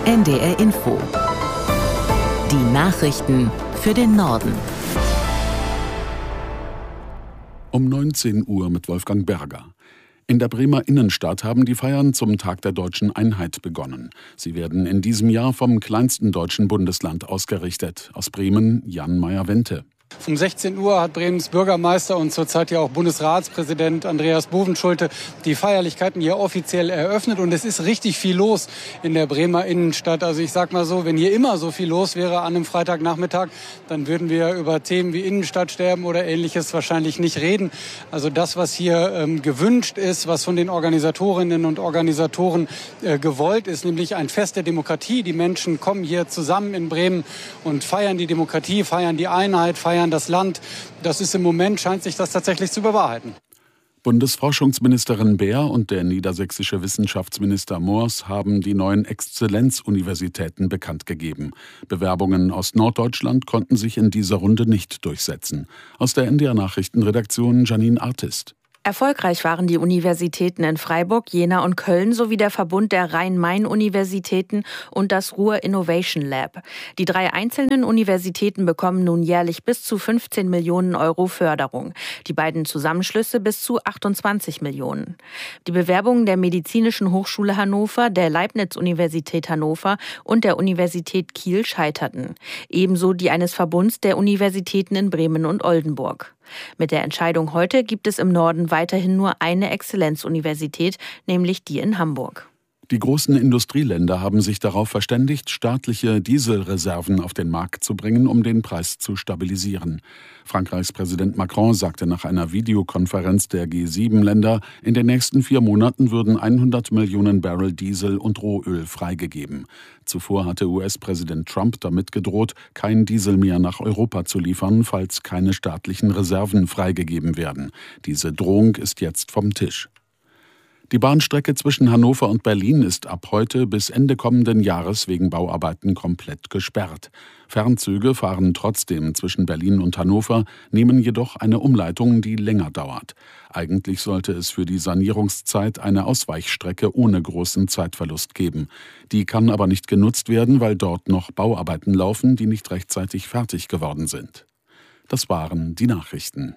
NDR Info. Die Nachrichten für den Norden. Um 19 Uhr mit Wolfgang Berger. In der Bremer Innenstadt haben die Feiern zum Tag der Deutschen Einheit begonnen. Sie werden in diesem Jahr vom kleinsten deutschen Bundesland ausgerichtet. Aus Bremen Jan Meyer-Wente. Um 16 Uhr hat Bremens Bürgermeister und zurzeit ja auch Bundesratspräsident Andreas Bovenschulte die Feierlichkeiten hier offiziell eröffnet. Und es ist richtig viel los in der Bremer Innenstadt. Also ich sag mal so, wenn hier immer so viel los wäre an einem Freitagnachmittag, dann würden wir über Themen wie Innenstadtsterben oder Ähnliches wahrscheinlich nicht reden. Also das, was hier gewünscht ist, was von den Organisatorinnen und Organisatoren gewollt ist, nämlich ein Fest der Demokratie. Die Menschen kommen hier zusammen in Bremen und feiern die Demokratie, feiern die Einheit, feiern das Land. Das ist im Moment, scheint sich das tatsächlich zu bewahrheiten. Bundesforschungsministerin Beer und der niedersächsische Wissenschaftsminister Moors haben die neuen Exzellenzuniversitäten bekannt gegeben. Bewerbungen aus Norddeutschland konnten sich in dieser Runde nicht durchsetzen. Aus der NDR Nachrichtenredaktion Janine Artist. Erfolgreich waren die Universitäten in Freiburg, Jena und Köln sowie der Verbund der Rhein-Main-Universitäten und das Ruhr Innovation Lab. Die 3 einzelnen Universitäten bekommen nun jährlich bis zu 15 Millionen Euro Förderung. Die beiden Zusammenschlüsse bis zu 28 Millionen. Die Bewerbungen der Medizinischen Hochschule Hannover, der Leibniz-Universität Hannover und der Universität Kiel scheiterten. Ebenso die eines Verbunds der Universitäten in Bremen und Oldenburg. Mit der Entscheidung heute gibt es im Norden weiterhin nur eine Exzellenzuniversität, nämlich die in Hamburg. Die großen Industrieländer haben sich darauf verständigt, staatliche Dieselreserven auf den Markt zu bringen, um den Preis zu stabilisieren. Frankreichs Präsident Macron sagte nach einer Videokonferenz der G7-Länder, in den nächsten 4 Monaten würden 100 Millionen Barrel Diesel und Rohöl freigegeben. Zuvor hatte US-Präsident Trump damit gedroht, kein Diesel mehr nach Europa zu liefern, falls keine staatlichen Reserven freigegeben werden. Diese Drohung ist jetzt vom Tisch. Die Bahnstrecke zwischen Hannover und Berlin ist ab heute bis Ende kommenden Jahres wegen Bauarbeiten komplett gesperrt. Fernzüge fahren trotzdem zwischen Berlin und Hannover, nehmen jedoch eine Umleitung, die länger dauert. Eigentlich sollte es für die Sanierungszeit eine Ausweichstrecke ohne großen Zeitverlust geben. Die kann aber nicht genutzt werden, weil dort noch Bauarbeiten laufen, die nicht rechtzeitig fertig geworden sind. Das waren die Nachrichten.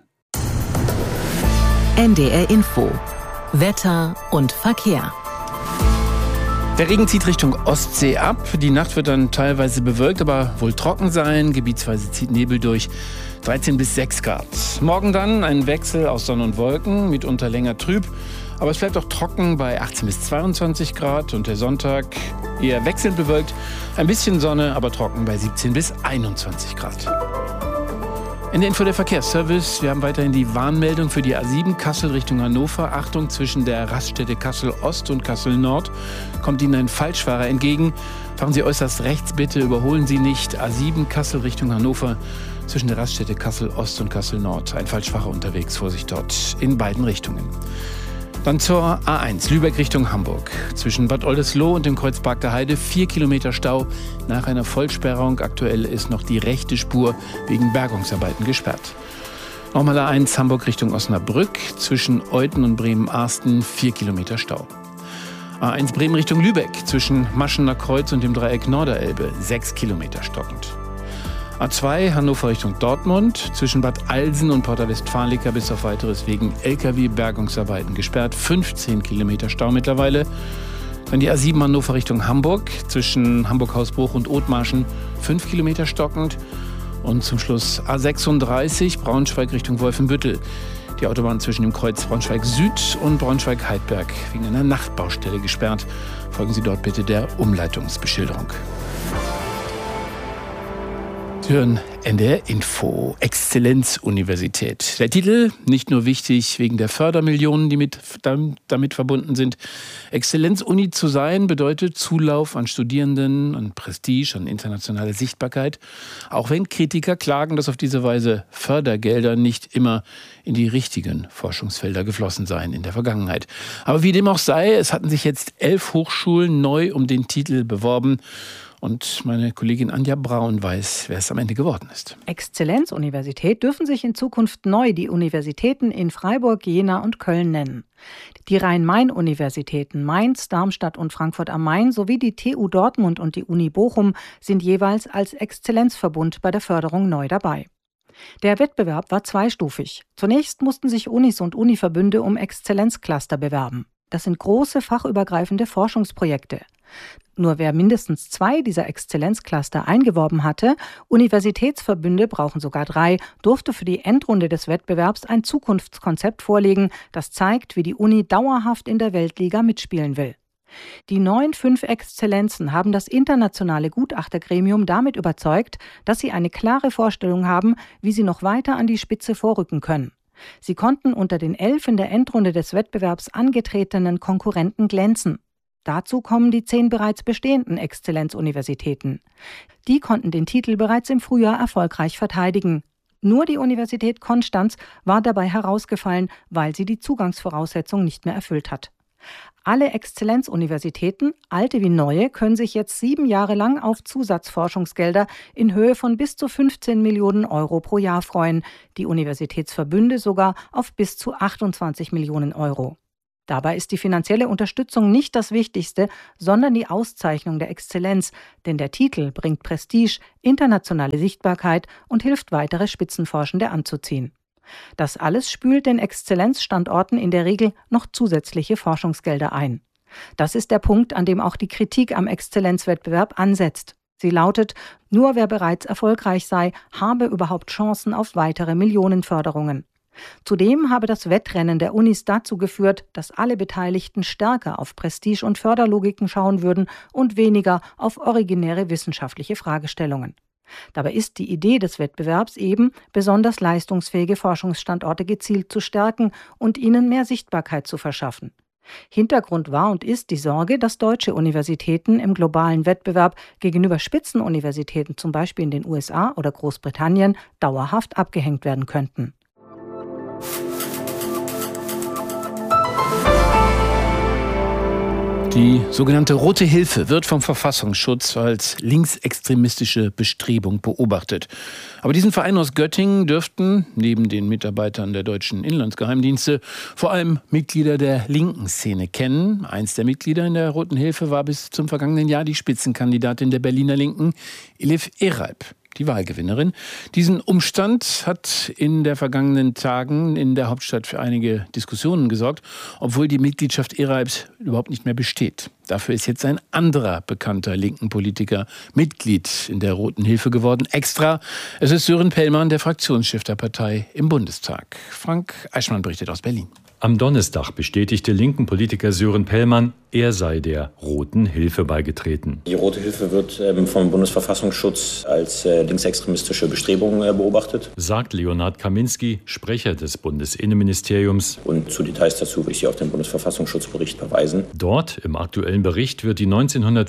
NDR Info. Wetter und Verkehr. Der Regen zieht Richtung Ostsee ab. Die Nacht wird dann teilweise bewölkt, aber wohl trocken sein. Gebietsweise zieht Nebel durch. 13 bis 6 Grad. Morgen dann ein Wechsel aus Sonne und Wolken, mitunter länger trüb. Aber es bleibt auch trocken bei 18 bis 22 Grad. Und der Sonntag eher wechselnd bewölkt. Ein bisschen Sonne, aber trocken bei 17 bis 21 Grad. In der Info der Verkehrsservice. Wir haben weiterhin die Warnmeldung für die A7 Kassel Richtung Hannover. Achtung, zwischen der Raststätte Kassel Ost und Kassel Nord kommt Ihnen ein Falschfahrer entgegen. Fahren Sie äußerst rechts bitte, überholen Sie nicht. A7 Kassel Richtung Hannover, zwischen der Raststätte Kassel Ost und Kassel Nord. Ein Falschfahrer unterwegs, Vorsicht dort in beiden Richtungen. Dann zur A1 Lübeck Richtung Hamburg. Zwischen Bad Oldesloe und dem Kreuzpark der Heide 4 Kilometer Stau nach einer Vollsperrung. Aktuell ist noch die rechte Spur wegen Bergungsarbeiten gesperrt. Nochmal A1 Hamburg Richtung Osnabrück. Zwischen Euthen und Bremen-Arsten 4 Kilometer Stau. A1 Bremen Richtung Lübeck. Zwischen Maschener Kreuz und dem Dreieck Norderelbe 6 Kilometer stockend. A2 Hannover Richtung Dortmund, zwischen Bad Alsen und Porta Westfalica bis auf Weiteres wegen Lkw-Bergungsarbeiten gesperrt. 15 Kilometer Stau mittlerweile. Dann die A7 Hannover Richtung Hamburg, zwischen Hamburg-Hausbruch und Othmarschen 5 Kilometer stockend. Und zum Schluss A36 Braunschweig Richtung Wolfenbüttel. Die Autobahn zwischen dem Kreuz Braunschweig Süd und Braunschweig-Heidberg wegen einer Nachtbaustelle gesperrt. Folgen Sie dort bitte der Umleitungsbeschilderung. Sie hören NDR Info, Exzellenzuniversität. Der Titel, nicht nur wichtig wegen der Fördermillionen, die damit verbunden sind. Exzellenzuni zu sein bedeutet Zulauf an Studierenden, an Prestige, an internationale Sichtbarkeit. Auch wenn Kritiker klagen, dass auf diese Weise Fördergelder nicht immer in die richtigen Forschungsfelder geflossen seien in der Vergangenheit. Aber wie dem auch sei, es hatten sich jetzt 11 Hochschulen neu um den Titel beworben. Und meine Kollegin Anja Braun weiß, wer es am Ende geworden ist. ist. Exzellenzuniversität dürfen sich in Zukunft neu die Universitäten in Freiburg, Jena und Köln nennen. Die Rhein-Main-Universitäten Mainz, Darmstadt und Frankfurt am Main sowie die TU Dortmund und die Uni Bochum sind jeweils als Exzellenzverbund bei der Förderung neu dabei. Der Wettbewerb war zweistufig. Zunächst mussten sich Unis und Univerbünde um Exzellenzcluster bewerben. Das sind große fachübergreifende Forschungsprojekte. Nur wer mindestens 2 dieser Exzellenzcluster eingeworben hatte, Universitätsverbünde brauchen sogar 3, durfte für die Endrunde des Wettbewerbs ein Zukunftskonzept vorlegen, das zeigt, wie die Uni dauerhaft in der Weltliga mitspielen will. Die neuen 5 Exzellenzen haben das internationale Gutachtergremium damit überzeugt, dass sie eine klare Vorstellung haben, wie sie noch weiter an die Spitze vorrücken können. Sie konnten unter den 11 in der Endrunde des Wettbewerbs angetretenen Konkurrenten glänzen. Dazu kommen die 10 bereits bestehenden Exzellenzuniversitäten. Die konnten den Titel bereits im Frühjahr erfolgreich verteidigen. Nur die Universität Konstanz war dabei herausgefallen, weil sie die Zugangsvoraussetzung nicht mehr erfüllt hat. Alle Exzellenzuniversitäten, alte wie neue, können sich jetzt 7 Jahre lang auf Zusatzforschungsgelder in Höhe von bis zu 15 Millionen Euro pro Jahr freuen, die Universitätsverbünde sogar auf bis zu 28 Millionen Euro. Dabei ist die finanzielle Unterstützung nicht das Wichtigste, sondern die Auszeichnung der Exzellenz, denn der Titel bringt Prestige, internationale Sichtbarkeit und hilft, weitere Spitzenforschende anzuziehen. Das alles spült den Exzellenzstandorten in der Regel noch zusätzliche Forschungsgelder ein. Das ist der Punkt, an dem auch die Kritik am Exzellenzwettbewerb ansetzt. Sie lautet, nur wer bereits erfolgreich sei, habe überhaupt Chancen auf weitere Millionenförderungen. Zudem habe das Wettrennen der Unis dazu geführt, dass alle Beteiligten stärker auf Prestige- und Förderlogiken schauen würden und weniger auf originäre wissenschaftliche Fragestellungen. Dabei ist die Idee des Wettbewerbs eben, besonders leistungsfähige Forschungsstandorte gezielt zu stärken und ihnen mehr Sichtbarkeit zu verschaffen. Hintergrund war und ist die Sorge, dass deutsche Universitäten im globalen Wettbewerb gegenüber Spitzenuniversitäten, zum Beispiel in den USA oder Großbritannien, dauerhaft abgehängt werden könnten. Die sogenannte Rote Hilfe wird vom Verfassungsschutz als linksextremistische Bestrebung beobachtet. Aber diesen Verein aus Göttingen dürften, neben den Mitarbeitern der deutschen Inlandsgeheimdienste, vor allem Mitglieder der linken Szene kennen. Eins der Mitglieder in der Roten Hilfe war bis zum vergangenen Jahr die Spitzenkandidatin der Berliner Linken, Elif Ereib, die Wahlgewinnerin. Diesen Umstand hat in den vergangenen Tagen in der Hauptstadt für einige Diskussionen gesorgt, obwohl die Mitgliedschaft Ereibs überhaupt nicht mehr besteht. Dafür ist jetzt ein anderer bekannter linken Politiker Mitglied in der Roten Hilfe geworden. Extra, es ist Sören Pellmann, der Fraktionschef der Partei im Bundestag. Frank Eichmann berichtet aus Berlin. Am Donnerstag bestätigte linken Politiker Sören Pellmann, er sei der Roten Hilfe beigetreten. Die Rote Hilfe wird vom Bundesverfassungsschutz als linksextremistische Bestrebung beobachtet, sagt Leonhard Kaminski, Sprecher des Bundesinnenministeriums. Und zu Details dazu will ich Sie auf den Bundesverfassungsschutzbericht verweisen. Dort im aktuellen Bericht wird die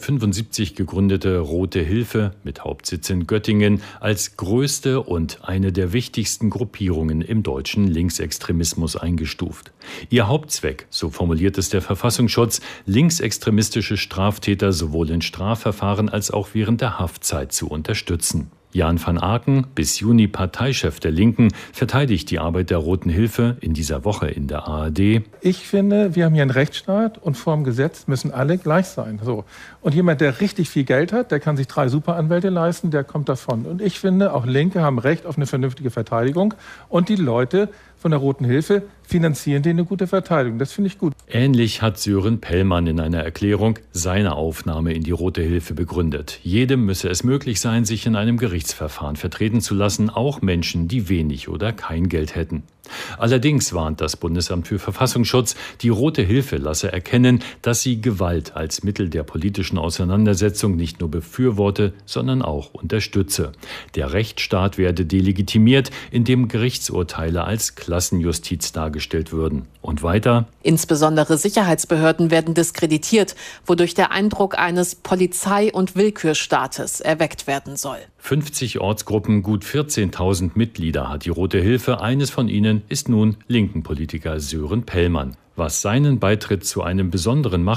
1975 gegründete Rote Hilfe mit Hauptsitz in Göttingen als größte und eine der wichtigsten Gruppierungen im deutschen Linksextremismus eingestuft. Ihr Hauptzweck, so formuliert es der Verfassungsschutz, linksextremistische Straftäter sowohl in Strafverfahren als auch während der Haftzeit zu unterstützen. Jan van Aken, bis Juni Parteichef der Linken, verteidigt die Arbeit der Roten Hilfe in dieser Woche in der ARD. Ich finde, wir haben hier einen Rechtsstaat und vor dem Gesetz müssen alle gleich sein. So. Und jemand, der richtig viel Geld hat, der kann sich 3 Superanwälte leisten, der kommt davon. Und ich finde, auch Linke haben Recht auf eine vernünftige Verteidigung. Und die Leute von der Roten Hilfe finanzieren denen eine gute Verteidigung. Das finde ich gut. Ähnlich hat Sören Pellmann in einer Erklärung seine Aufnahme in die Rote Hilfe begründet. Jedem müsse es möglich sein, sich in einem Gerichtsverfahren vertreten zu lassen, auch Menschen, die wenig oder kein Geld hätten. Allerdings warnt das Bundesamt für Verfassungsschutz, die Rote Hilfe lasse erkennen, dass sie Gewalt als Mittel der politischen Auseinandersetzung nicht nur befürworte, sondern auch unterstütze. Der Rechtsstaat werde delegitimiert, indem Gerichtsurteile als Klassenjustiz dargestellt würden. Und weiter: Insbesondere Sicherheitsbehörden werden diskreditiert, wodurch der Eindruck eines Polizei- und Willkürstaates erweckt werden soll. 50 Ortsgruppen, gut 14.000 Mitglieder hat die Rote Hilfe. Eines von ihnen ist nun linken Politiker Sören Pellmann. Was seinen Beitritt zu einem besonderen machte,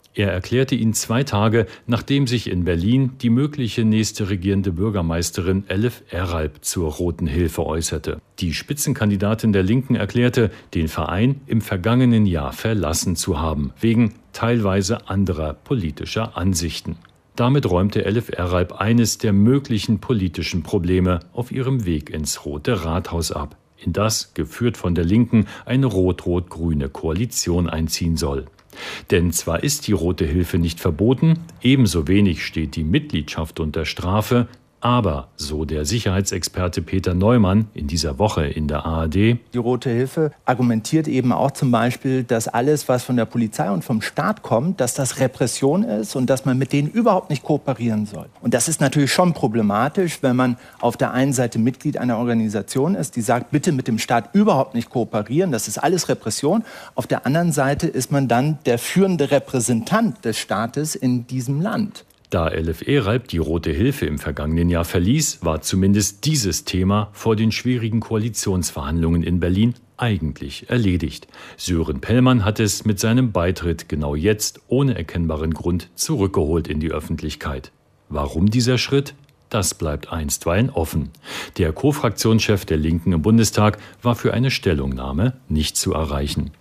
Er erklärte ihn 2 Tage, nachdem sich in Berlin die mögliche nächste regierende Bürgermeisterin Elif Eralp zur Roten Hilfe äußerte. Die Spitzenkandidatin der Linken erklärte, den Verein im vergangenen Jahr verlassen zu haben, wegen teilweise anderer politischer Ansichten. Damit räumte Elif Eralp eines der möglichen politischen Probleme auf ihrem Weg ins Rote Rathaus ab, in das, geführt von der Linken, eine rot-rot-grüne Koalition einziehen soll. Denn zwar ist die Rote Hilfe nicht verboten, ebenso wenig steht die Mitgliedschaft unter Strafe, aber, so der Sicherheitsexperte Peter Neumann in dieser Woche in der ARD, die Rote Hilfe argumentiert eben auch zum Beispiel, dass alles, was von der Polizei und vom Staat kommt, dass das Repression ist und dass man mit denen überhaupt nicht kooperieren soll. Und das ist natürlich schon problematisch, wenn man auf der einen Seite Mitglied einer Organisation ist, die sagt, bitte mit dem Staat überhaupt nicht kooperieren, das ist alles Repression. Auf der anderen Seite ist man dann der führende Repräsentant des Staates in diesem Land. Da Elif Eralp die Rote Hilfe im vergangenen Jahr verließ, war zumindest dieses Thema vor den schwierigen Koalitionsverhandlungen in Berlin eigentlich erledigt. Sören Pellmann hat es mit seinem Beitritt genau jetzt ohne erkennbaren Grund zurückgeholt in die Öffentlichkeit. Warum dieser Schritt? Das bleibt einstweilen offen. Der Co-Fraktionschef der Linken im Bundestag war für eine Stellungnahme nicht zu erreichen.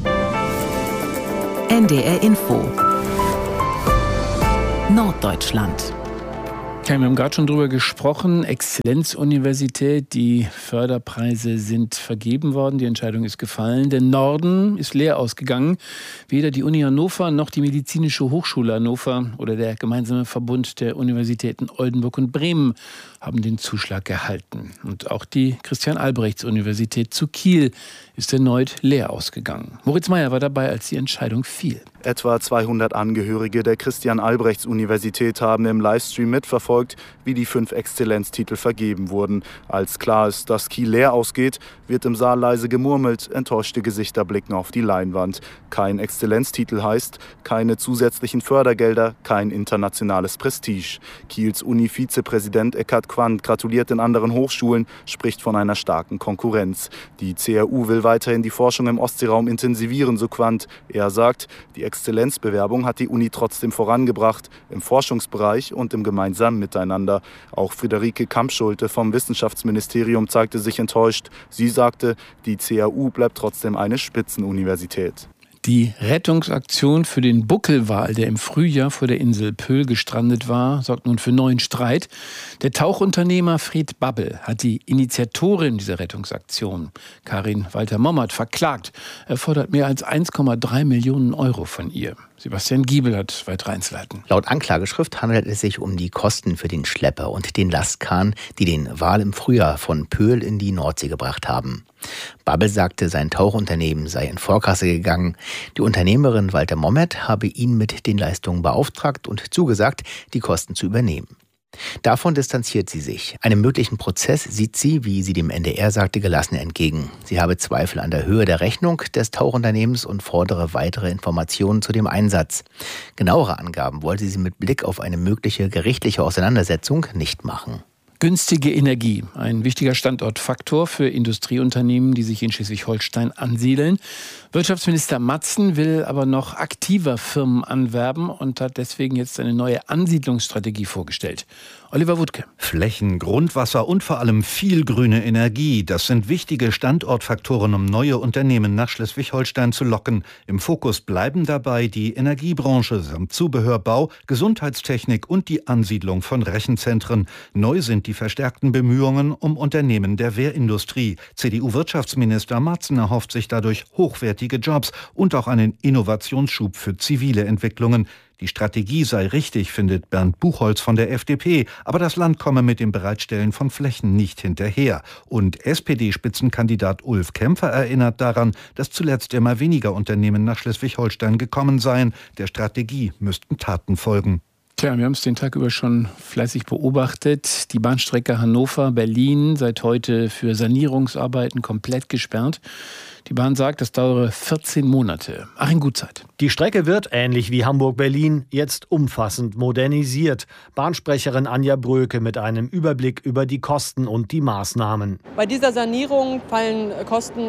NDR Info Norddeutschland. Ja, wir haben gerade schon drüber gesprochen. Exzellenzuniversität, die Förderpreise sind vergeben worden. Die Entscheidung ist gefallen. Der Norden ist leer ausgegangen. Weder die Uni Hannover noch die Medizinische Hochschule Hannover oder der gemeinsame Verbund der Universitäten Oldenburg und Bremen haben den Zuschlag erhalten. Und auch die Christian-Albrechts-Universität zu Kiel ist erneut leer ausgegangen. Moritz Meyer war dabei, als die Entscheidung fiel. Etwa 200 Angehörige der Christian-Albrechts-Universität haben im Livestream mitverfolgt, wie die 5 Exzellenztitel vergeben wurden. Als klar ist, dass Kiel leer ausgeht, wird im Saal leise gemurmelt, enttäuschte Gesichter blicken auf die Leinwand. Kein Exzellenztitel heißt, keine zusätzlichen Fördergelder, kein internationales Prestige. Kiels Uni-Vizepräsident Eckhard Quandt gratuliert den anderen Hochschulen, spricht von einer starken Konkurrenz. Die CRU will weiterhin die Forschung im Ostseeraum intensivieren, so Quandt. Er sagt, die Exzellenzbewerbung hat die Uni trotzdem vorangebracht, im Forschungsbereich und im gemeinsamen Miteinander. Auch Friederike Kampschulte vom Wissenschaftsministerium zeigte sich enttäuscht. Sie sagte, die CAU bleibt trotzdem eine Spitzenuniversität. Die Rettungsaktion für den Buckelwal, der im Frühjahr vor der Insel Pöhl gestrandet war, sorgt nun für neuen Streit. Der Tauchunternehmer Fred Babbel hat die Initiatorin dieser Rettungsaktion, Karin Walter-Mommert, verklagt. Er fordert mehr als 1,3 Millionen Euro von ihr. Sebastian Giebel hat weitere Einzelheiten. Laut Anklageschrift handelt es sich um die Kosten für den Schlepper und den Lastkahn, die den Wal im Frühjahr von Pöhl in die Nordsee gebracht haben. Babbel sagte, sein Tauchunternehmen sei in Vorkasse gegangen. Die Unternehmerin Walter Mommert habe ihn mit den Leistungen beauftragt und zugesagt, die Kosten zu übernehmen. Davon distanziert sie sich. Einem möglichen Prozess sieht sie, wie sie dem NDR sagte, gelassen entgegen. Sie habe Zweifel an der Höhe der Rechnung des Tauchunternehmens und fordere weitere Informationen zu dem Einsatz. Genauere Angaben wollte sie mit Blick auf eine mögliche gerichtliche Auseinandersetzung nicht machen. Günstige Energie, ein wichtiger Standortfaktor für Industrieunternehmen, die sich in Schleswig-Holstein ansiedeln. Wirtschaftsminister Matzen will aber noch aktiver Firmen anwerben und hat deswegen jetzt eine neue Ansiedlungsstrategie vorgestellt. Oliver Wuttke. Flächen, Grundwasser und vor allem viel grüne Energie. Das sind wichtige Standortfaktoren, um neue Unternehmen nach Schleswig-Holstein zu locken. Im Fokus bleiben dabei die Energiebranche samt Zubehörbau, Gesundheitstechnik und die Ansiedlung von Rechenzentren. Neu sind die verstärkten Bemühungen um Unternehmen der Wehrindustrie. CDU-Wirtschaftsminister Matzen erhofft sich dadurch hochwertige Jobs und auch einen Innovationsschub für zivile Entwicklungen. Die Strategie sei richtig, findet Bernd Buchholz von der FDP, aber das Land komme mit dem Bereitstellen von Flächen nicht hinterher. Und SPD-Spitzenkandidat Ulf Kämpfer erinnert daran, dass zuletzt immer weniger Unternehmen nach Schleswig-Holstein gekommen seien. Der Strategie müssten Taten folgen. Tja, wir haben es den Tag über schon fleißig beobachtet. Die Bahnstrecke Hannover-Berlin seit heute für Sanierungsarbeiten komplett gesperrt. Die Bahn sagt, das dauere 14 Monate. Achim Gutzeit. Die Strecke wird, ähnlich wie Hamburg-Berlin, jetzt umfassend modernisiert. Bahnsprecherin Anja Bröke mit einem Überblick über die Kosten und die Maßnahmen. Bei dieser Sanierung fallen Kosten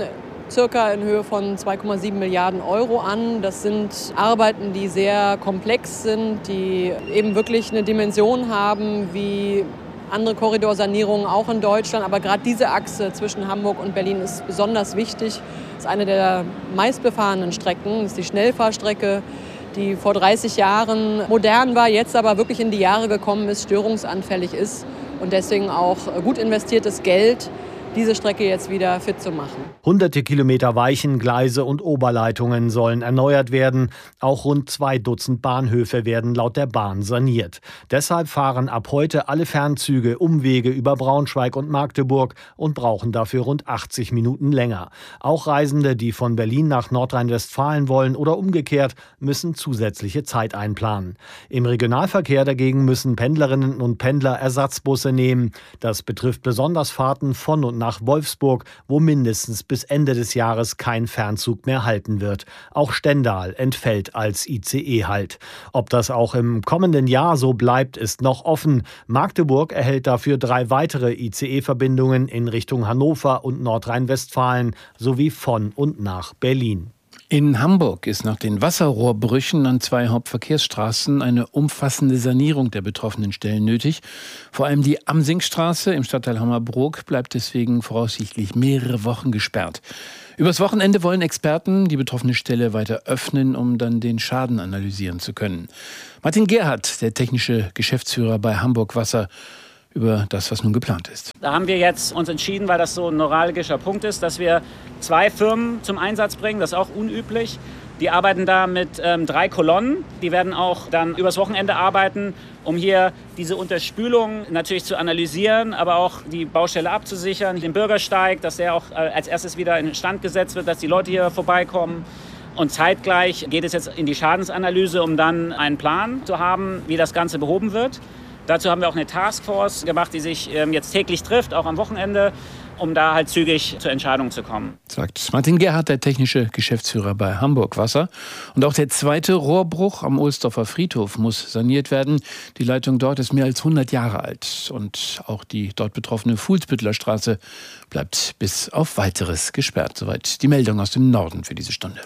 circa in Höhe von 2,7 Milliarden Euro an. Das sind Arbeiten, die sehr komplex sind, die eben wirklich eine Dimension haben wie andere Korridorsanierungen auch in Deutschland. Aber gerade diese Achse zwischen Hamburg und Berlin ist besonders wichtig. Das ist eine der meistbefahrenen Strecken. Das ist die Schnellfahrstrecke, die vor 30 Jahren modern war, jetzt aber wirklich in die Jahre gekommen ist, störungsanfällig ist und deswegen auch gut investiertes Geld, diese Strecke jetzt wieder fit zu machen. Hunderte Kilometer Weichen, Gleise und Oberleitungen sollen erneuert werden. Auch rund 2 Dutzend Bahnhöfe werden laut der Bahn saniert. Deshalb fahren ab heute alle Fernzüge Umwege über Braunschweig und Magdeburg und brauchen dafür rund 80 Minuten länger. Auch Reisende, die von Berlin nach Nordrhein-Westfalen wollen oder umgekehrt, müssen zusätzliche Zeit einplanen. Im Regionalverkehr dagegen müssen Pendlerinnen und Pendler Ersatzbusse nehmen. Das betrifft besonders Fahrten von und nach Wolfsburg, wo mindestens bis Ende des Jahres kein Fernzug mehr halten wird. Auch Stendal entfällt als ICE-Halt. Ob das auch im kommenden Jahr so bleibt, ist noch offen. Magdeburg erhält dafür 3 weitere ICE-Verbindungen in Richtung Hannover und Nordrhein-Westfalen sowie von und nach Berlin. In Hamburg ist nach den Wasserrohrbrüchen an 2 Hauptverkehrsstraßen eine umfassende Sanierung der betroffenen Stellen nötig. Vor allem die Amsingstraße im Stadtteil Hammerbrook bleibt deswegen voraussichtlich mehrere Wochen gesperrt. Übers Wochenende wollen Experten die betroffene Stelle weiter öffnen, um dann den Schaden analysieren zu können. Martin Gerhardt, der technische Geschäftsführer bei Hamburg Wasser, über das, was nun geplant ist. Da haben wir jetzt uns entschieden, weil das so ein neuralgischer Punkt ist, dass wir 2 Firmen zum Einsatz bringen. Das ist auch unüblich. Die arbeiten da mit 3 Kolonnen. Die werden auch dann übers Wochenende arbeiten, um hier diese Unterspülung natürlich zu analysieren, aber auch die Baustelle abzusichern, den Bürgersteig, dass der auch als erstes wieder in Stand gesetzt wird, dass die Leute hier vorbeikommen. Und zeitgleich geht es jetzt in die Schadensanalyse, um dann einen Plan zu haben, wie das Ganze behoben wird. Dazu haben wir auch eine Taskforce gemacht, die sich jetzt täglich trifft, auch am Wochenende, um da halt zügig zur Entscheidung zu kommen. Sagt Martin Gerhardt, der technische Geschäftsführer bei Hamburg Wasser. Und auch der 2. Rohrbruch am Ohlsdorfer Friedhof muss saniert werden. Die Leitung dort ist mehr als 100 Jahre alt. Und auch die dort betroffene Fuhlsbüttler Straße bleibt bis auf Weiteres gesperrt. Soweit die Meldung aus dem Norden für diese Stunde.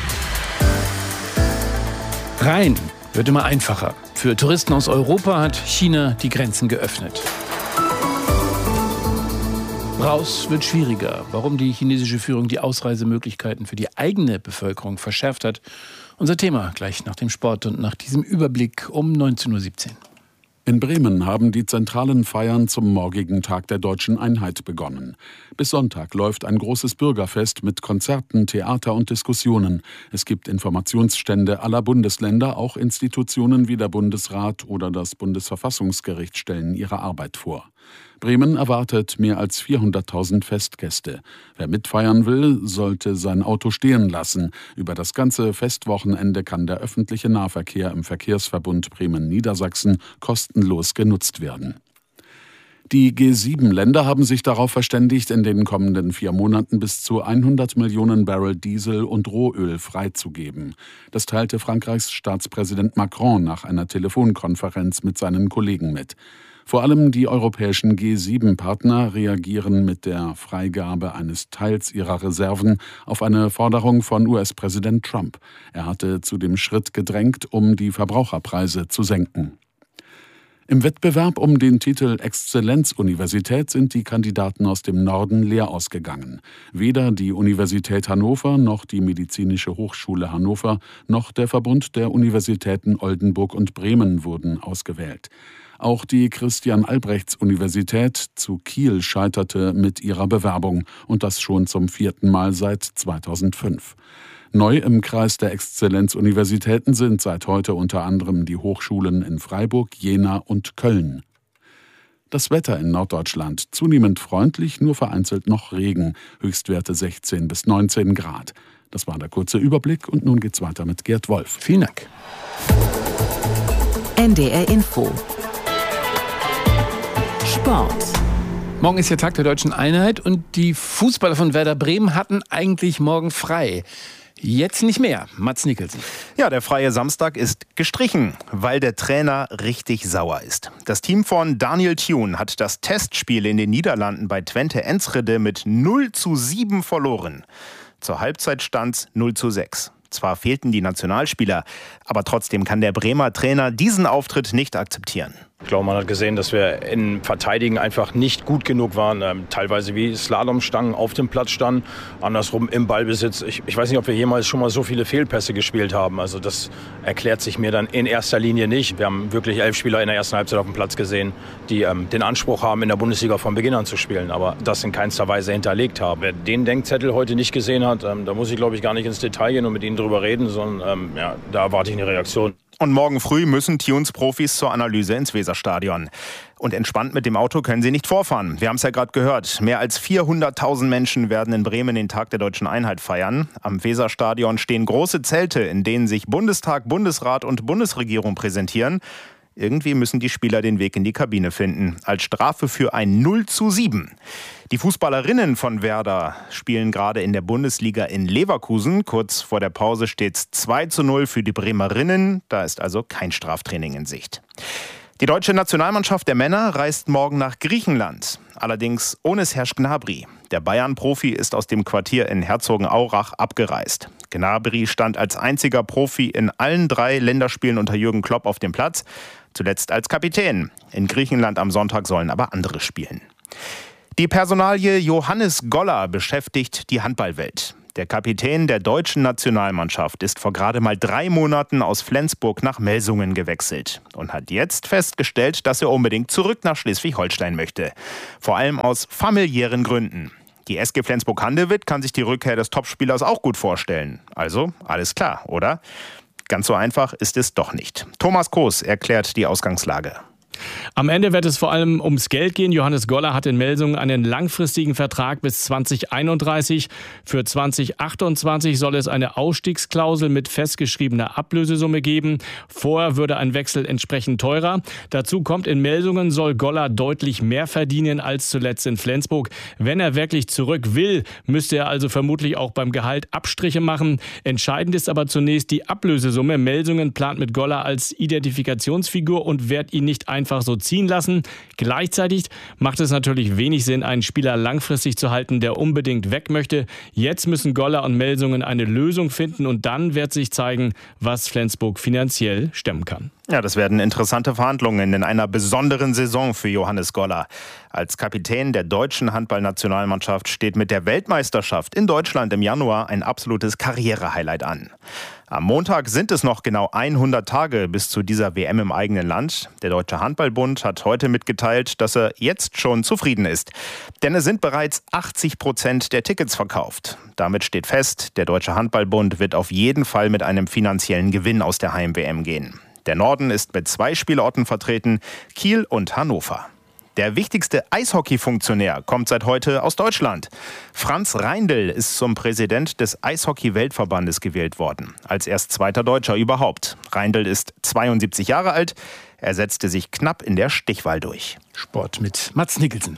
Rein wird immer einfacher. Für Touristen aus Europa hat China die Grenzen geöffnet. Raus wird schwieriger. Warum die chinesische Führung die Ausreisemöglichkeiten für die eigene Bevölkerung verschärft hat. Unser Thema gleich nach dem Sport und nach diesem Überblick um 19:17 Uhr. In Bremen haben die zentralen Feiern zum morgigen Tag der Deutschen Einheit begonnen. Bis Sonntag läuft ein großes Bürgerfest mit Konzerten, Theater und Diskussionen. Es gibt Informationsstände aller Bundesländer, auch Institutionen wie der Bundesrat oder das Bundesverfassungsgericht stellen ihre Arbeit vor. Bremen erwartet mehr als 400.000 Festgäste. Wer mitfeiern will, sollte sein Auto stehen lassen. Über das ganze Festwochenende kann der öffentliche Nahverkehr im Verkehrsverbund Bremen-Niedersachsen kostenlos genutzt werden. Die G7-Länder haben sich darauf verständigt, in den kommenden 4 Monaten bis zu 100 Millionen Barrel Diesel und Rohöl freizugeben. Das teilte Frankreichs Staatspräsident Macron nach einer Telefonkonferenz mit seinen Kollegen mit. Vor allem die europäischen G7-Partner reagieren mit der Freigabe eines Teils ihrer Reserven auf eine Forderung von US-Präsident Trump. Er hatte zu dem Schritt gedrängt, um die Verbraucherpreise zu senken. Im Wettbewerb um den Titel Exzellenzuniversität sind die Kandidaten aus dem Norden leer ausgegangen. Weder die Universität Hannover noch die Medizinische Hochschule Hannover noch der Verbund der Universitäten Oldenburg und Bremen wurden ausgewählt. Auch die Christian-Albrechts-Universität zu Kiel scheiterte mit ihrer Bewerbung und das schon zum 4. Mal seit 2005. Neu im Kreis der Exzellenzuniversitäten sind seit heute unter anderem die Hochschulen in Freiburg, Jena und Köln. Das Wetter in Norddeutschland zunehmend freundlich, nur vereinzelt noch Regen, Höchstwerte 16 bis 19 Grad. Das war der kurze Überblick und nun geht's weiter mit Gerd Wolf. Vielen Dank. NDR Info. Sport. Morgen ist der Tag der Deutschen Einheit und die Fußballer von Werder Bremen hatten eigentlich morgen frei. Jetzt nicht mehr. Mats Nicholson. Ja, der freie Samstag ist gestrichen, weil der Trainer richtig sauer ist. Das Team von Daniel Thune hat das Testspiel in den Niederlanden bei Twente Enschede mit 0:7 verloren. Zur Halbzeit stand's 0:6. Zwar fehlten die Nationalspieler, aber trotzdem kann der Bremer Trainer diesen Auftritt nicht akzeptieren. Ich glaube, man hat gesehen, dass wir im Verteidigen einfach nicht gut genug waren. Teilweise wie Slalomstangen auf dem Platz standen, andersrum im Ballbesitz. Ich weiß nicht, ob wir jemals schon mal so viele Fehlpässe gespielt haben. Also das erklärt sich mir dann in erster Linie nicht. Wir haben wirklich 11 Spieler in der ersten Halbzeit auf dem Platz gesehen, die den Anspruch haben, in der Bundesliga von Beginn an zu spielen, aber das in keinster Weise hinterlegt haben. Wer den Denkzettel heute nicht gesehen hat, da muss ich, glaube ich, gar nicht ins Detail gehen und mit Ihnen drüber reden, sondern da erwarte ich eine Reaktion. Und morgen früh müssen Tunes-Profis zur Analyse ins Weserstadion. Und entspannt mit dem Auto können sie nicht vorfahren. Wir haben es ja gerade gehört. Mehr als 400.000 Menschen werden in Bremen den Tag der Deutschen Einheit feiern. Am Weserstadion stehen große Zelte, in denen sich Bundestag, Bundesrat und Bundesregierung präsentieren. Irgendwie müssen die Spieler den Weg in die Kabine finden. Als Strafe für ein 0:7. Die Fußballerinnen von Werder spielen gerade in der Bundesliga in Leverkusen. Kurz vor der Pause steht es 2:0 für die Bremerinnen. Da ist also kein Straftraining in Sicht. Die deutsche Nationalmannschaft der Männer reist morgen nach Griechenland. Allerdings ohne Serge Gnabry. Der Bayern-Profi ist aus dem Quartier in Herzogenaurach abgereist. Gnabry stand als einziger Profi in allen 3 Länderspielen unter Jürgen Klopp auf dem Platz. Zuletzt als Kapitän. In Griechenland am Sonntag sollen aber andere spielen. Die Personalie Johannes Goller beschäftigt die Handballwelt. Der Kapitän der deutschen Nationalmannschaft ist vor gerade mal 3 Monaten aus Flensburg nach Melsungen gewechselt und hat jetzt festgestellt, dass er unbedingt zurück nach Schleswig-Holstein möchte. Vor allem aus familiären Gründen. Die SG Flensburg-Handewitt kann sich die Rückkehr des Topspielers auch gut vorstellen. Also alles klar, oder? Ganz so einfach ist es doch nicht. Thomas Kroos erklärt die Ausgangslage. Am Ende wird es vor allem ums Geld gehen. Johannes Goller hat in Melsungen einen langfristigen Vertrag bis 2031. Für 2028 soll es eine Ausstiegsklausel mit festgeschriebener Ablösesumme geben. Vorher würde ein Wechsel entsprechend teurer. Dazu kommt, in Melsungen soll Goller deutlich mehr verdienen als zuletzt in Flensburg. Wenn er wirklich zurück will, müsste er also vermutlich auch beim Gehalt Abstriche machen. Entscheidend ist aber zunächst die Ablösesumme. Melsungen plant mit Goller als Identifikationsfigur und wird ihn nicht einfach so ziehen lassen. Gleichzeitig macht es natürlich wenig Sinn, einen Spieler langfristig zu halten, der unbedingt weg möchte. Jetzt müssen Goller und Melsungen eine Lösung finden und dann wird sich zeigen, was Flensburg finanziell stemmen kann. Ja, das werden interessante Verhandlungen in einer besonderen Saison für Johannes Goller. Als Kapitän der deutschen Handballnationalmannschaft steht mit der Weltmeisterschaft in Deutschland im Januar ein absolutes Karrierehighlight an. Am Montag sind es noch genau 100 Tage bis zu dieser WM im eigenen Land. Der Deutsche Handballbund hat heute mitgeteilt, dass er jetzt schon zufrieden ist. Denn es sind bereits 80% der Tickets verkauft. Damit steht fest, der Deutsche Handballbund wird auf jeden Fall mit einem finanziellen Gewinn aus der Heim-WM gehen. Der Norden ist mit 2 Spielorten vertreten, Kiel und Hannover. Der wichtigste Eishockey-Funktionär kommt seit heute aus Deutschland. Franz Reindl ist zum Präsident des Eishockey-Weltverbandes gewählt worden. Als erst zweiter Deutscher überhaupt. Reindl ist 72 Jahre alt. Er setzte sich knapp in der Stichwahl durch. Sport mit Mats Nicholson.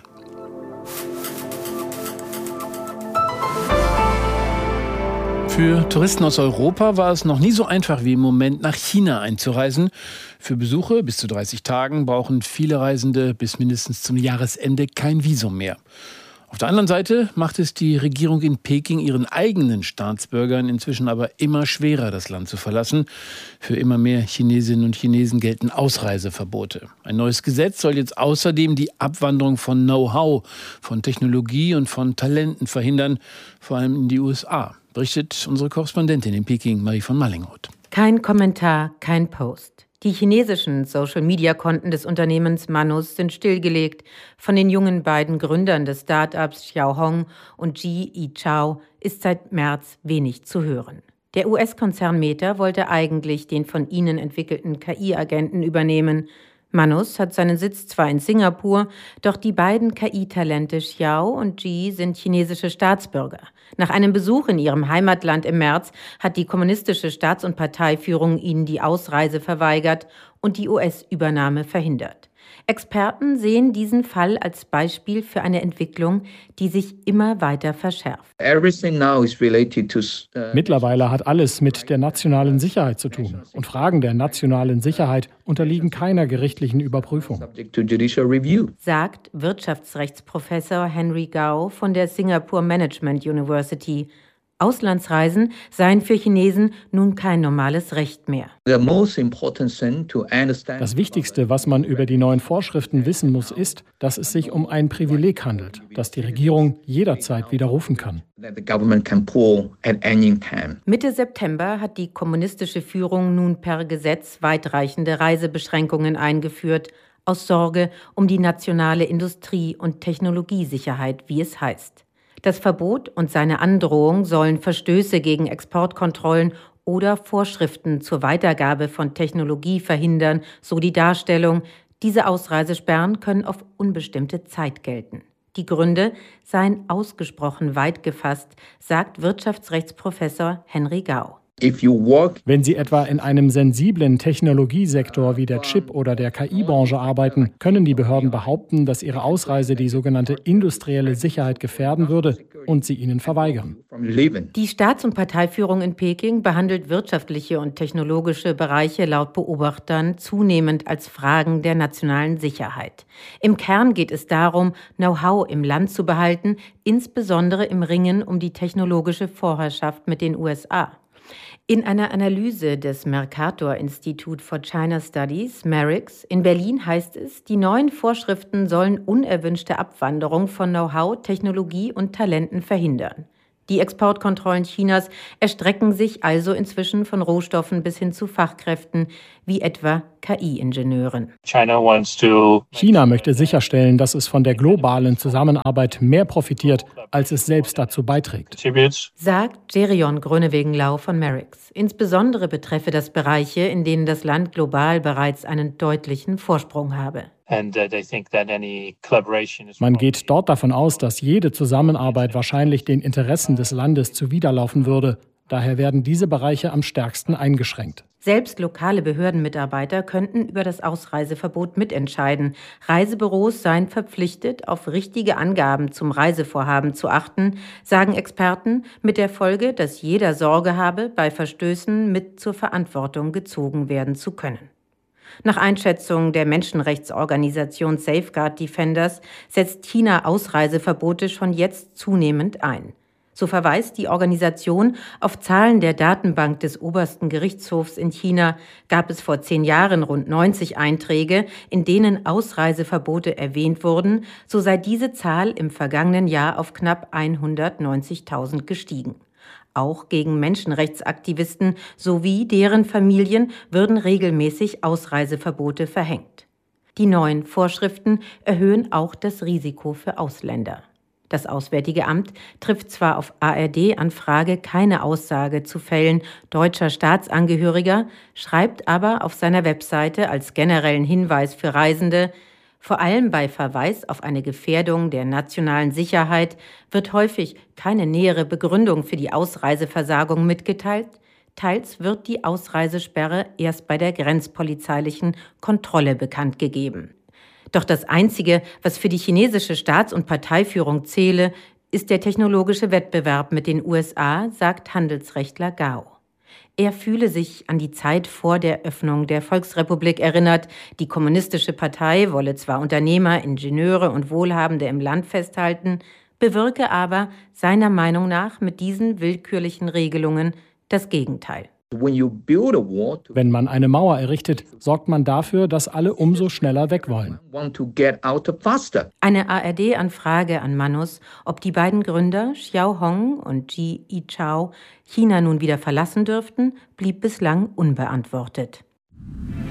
Für Touristen aus Europa war es noch nie so einfach wie im Moment, nach China einzureisen. Für Besuche bis zu 30 Tagen brauchen viele Reisende bis mindestens zum Jahresende kein Visum mehr. Auf der anderen Seite macht es die Regierung in Peking ihren eigenen Staatsbürgern inzwischen aber immer schwerer, das Land zu verlassen. Für immer mehr Chinesinnen und Chinesen gelten Ausreiseverbote. Ein neues Gesetz soll jetzt außerdem die Abwanderung von Know-how, von Technologie und von Talenten verhindern, vor allem in die USA. Berichtet unsere Korrespondentin in Peking, Marie von Mallingroth. Kein Kommentar, kein Post. Die chinesischen Social-Media-Konten des Unternehmens Manus sind stillgelegt. Von den jungen beiden Gründern des Start-ups Xiao Hong und Ji Yichao ist seit März wenig zu hören. Der US-Konzern Meta wollte eigentlich den von ihnen entwickelten KI-Agenten übernehmen. Manus hat seinen Sitz zwar in Singapur, doch die beiden KI-Talente Xiao und Ji sind chinesische Staatsbürger. Nach einem Besuch in ihrem Heimatland im März hat die kommunistische Staats- und Parteiführung ihnen die Ausreise verweigert und die US-Übernahme verhindert. Experten sehen diesen Fall als Beispiel für eine Entwicklung, die sich immer weiter verschärft. Mittlerweile hat alles mit der nationalen Sicherheit zu tun. Und Fragen der nationalen Sicherheit unterliegen keiner gerichtlichen Überprüfung. Sagt Wirtschaftsrechtsprofessor Henry Gao von der Singapore Management University. Auslandsreisen seien für Chinesen nun kein normales Recht mehr. Das Wichtigste, was man über die neuen Vorschriften wissen muss, ist, dass es sich um ein Privileg handelt, das die Regierung jederzeit widerrufen kann. Mitte September hat die kommunistische Führung nun per Gesetz weitreichende Reisebeschränkungen eingeführt, aus Sorge um die nationale Industrie- und Technologiesicherheit, wie es heißt. Das Verbot und seine Androhung sollen Verstöße gegen Exportkontrollen oder Vorschriften zur Weitergabe von Technologie verhindern, so die Darstellung. Diese Ausreisesperren können auf unbestimmte Zeit gelten. Die Gründe seien ausgesprochen weit gefasst, sagt Wirtschaftsrechtsprofessor Henry Gao. Wenn Sie etwa in einem sensiblen Technologiesektor wie der Chip- oder der KI-Branche arbeiten, können die Behörden behaupten, dass Ihre Ausreise die sogenannte industrielle Sicherheit gefährden würde und sie Ihnen verweigern. Die Staats- und Parteiführung in Peking behandelt wirtschaftliche und technologische Bereiche laut Beobachtern zunehmend als Fragen der nationalen Sicherheit. Im Kern geht es darum, Know-how im Land zu behalten, insbesondere im Ringen um die technologische Vorherrschaft mit den USA. In einer Analyse des Mercator Institute for China Studies, MERIX, in Berlin heißt es, die neuen Vorschriften sollen unerwünschte Abwanderung von Know-how, Technologie und Talenten verhindern. Die Exportkontrollen Chinas erstrecken sich also inzwischen von Rohstoffen bis hin zu Fachkräften, wie etwa KI-Ingenieuren. China möchte sicherstellen, dass es von der globalen Zusammenarbeit mehr profitiert, als es selbst dazu beiträgt, sagt Gerion Groenewegen-Lau von MERIX. Insbesondere betreffe das Bereiche, in denen das Land global bereits einen deutlichen Vorsprung habe. Man geht dort davon aus, dass jede Zusammenarbeit wahrscheinlich den Interessen des Landes zuwiderlaufen würde. Daher werden diese Bereiche am stärksten eingeschränkt. Selbst lokale Behördenmitarbeiter könnten über das Ausreiseverbot mitentscheiden. Reisebüros seien verpflichtet, auf richtige Angaben zum Reisevorhaben zu achten, sagen Experten, mit der Folge, dass jeder Sorge habe, bei Verstößen mit zur Verantwortung gezogen werden zu können. Nach Einschätzung der Menschenrechtsorganisation Safeguard Defenders setzt China Ausreiseverbote schon jetzt zunehmend ein. So verweist die Organisation auf Zahlen der Datenbank des obersten Gerichtshofs in China. Gab es vor 10 Jahren rund 90 Einträge, in denen Ausreiseverbote erwähnt wurden, so sei diese Zahl im vergangenen Jahr auf knapp 190.000 gestiegen. Auch gegen Menschenrechtsaktivisten sowie deren Familien würden regelmäßig Ausreiseverbote verhängt. Die neuen Vorschriften erhöhen auch das Risiko für Ausländer. Das Auswärtige Amt trifft zwar auf ARD-Anfrage keine Aussage zu Fällen deutscher Staatsangehöriger, schreibt aber auf seiner Webseite als generellen Hinweis für Reisende: Vor allem bei Verweis auf eine Gefährdung der nationalen Sicherheit wird häufig keine nähere Begründung für die Ausreiseversagung mitgeteilt. Teils wird die Ausreisesperre erst bei der grenzpolizeilichen Kontrolle bekannt gegeben. Doch das Einzige, was für die chinesische Staats- und Parteiführung zähle, ist der technologische Wettbewerb mit den USA, sagt Handelsrechtler Gao. Er fühle sich an die Zeit vor der Öffnung der Volksrepublik erinnert. Die Kommunistische Partei wolle zwar Unternehmer, Ingenieure und Wohlhabende im Land festhalten, bewirke aber seiner Meinung nach mit diesen willkürlichen Regelungen das Gegenteil. Wenn man eine Mauer errichtet, sorgt man dafür, dass alle umso schneller weg wollen. Eine ARD-Anfrage an Manus, ob die beiden Gründer Xiao Hong und Ji Yichao China nun wieder verlassen dürften, blieb bislang unbeantwortet.